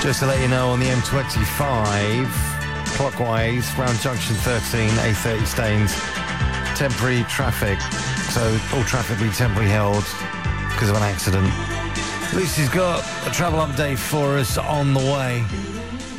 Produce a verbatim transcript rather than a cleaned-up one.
Just to let you know, on the M twenty-five, clockwise, round junction thirteen, A thirty Staines, temporary traffic. So all traffic will be temporarily held because of an accident. Lucy's got a travel update for us on the way.